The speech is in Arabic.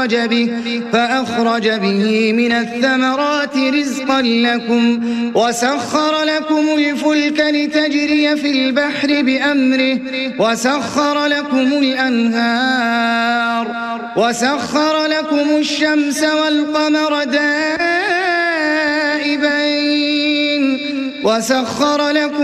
فأخرج به من الثمرات رزقا لكم وسخر لكم الفلك لتجري في البحر بأمره وسخر لكم الأنهار وسخر لكم الشمس والقمر دائبين وسخر لكم